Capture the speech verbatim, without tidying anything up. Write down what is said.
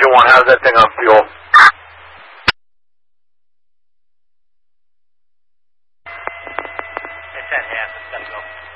one, how's that thing on fuel? It's at half, it's gotta go.